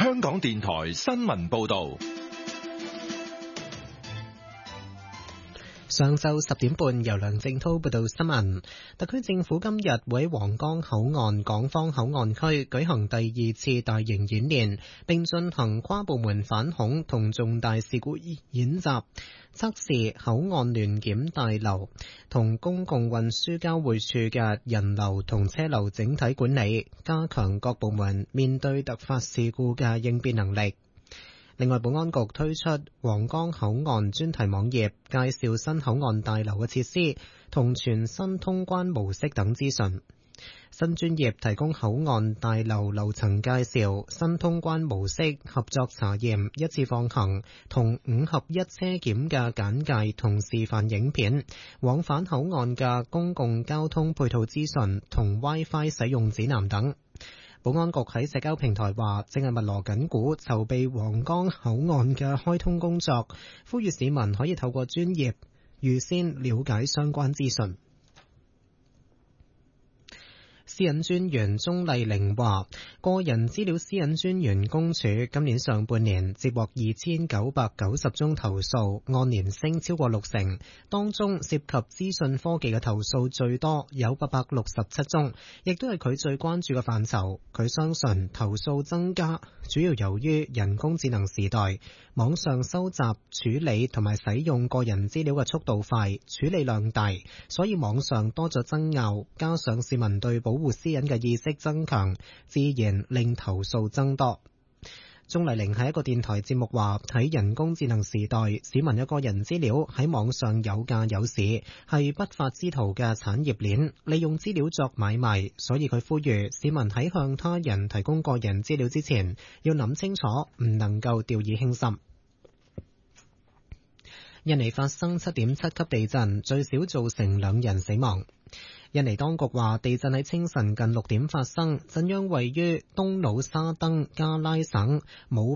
香港電台新聞報道。 上晝10點半，由梁正濤報道新聞。特區政府今日會喺皇崗口岸港方口岸區舉行第2次大型演練，並進行跨部門反恐同重大事故演習，測試口岸聯檢大樓同公共運輸交匯處嘅人流同車流整體管理，加強各部門面對突發事故嘅應變能力。另外，保安局推出皇崗口岸專題網頁，介紹新口岸大樓嘅設施同全新通關模式等資訊。新專頁提供口岸大樓樓層介紹、新通關模式、合作查驗、一次放行同5合1車檢嘅簡介同示範影片，往返口岸嘅公共交通配套資訊同 WiFi 使用指南等。保安局喺社交平台話，正係密鑼緊鼓籌備皇崗口岸嘅開通工作，呼籲市民可以透過專頁預先了解相關資訊。私隱專員鍾麗玲話，個人資料私隱專員公署今年上半年接獲2990宗投訴，按年升超過60%，當中涉及資訊科技嘅投訴最多，有867宗，亦都係佢最關注嘅範疇。佢相信投訴增加主要由於人工智能時代，網上收集、處理同埋使用個人資料嘅速度快，處理量大，所以網上多咗爭拗，加上市民對保護私隱嘅意識增強，自然令投訴增多。鍾麗玲喺一個電台節目話，喺人工智能時代，市民嘅個人資料喺網上有價有市，係不法之徒嘅產業鏈，利用資料作買賣，所以佢呼籲市民喺向他人提供個人資料之前，要諗清楚，唔能夠掉以輕心。印尼發生7.7級地震，最少造成2人死亡。印尼當局話，地震喺清晨近6點發生，震央位於東努沙登加拉省姆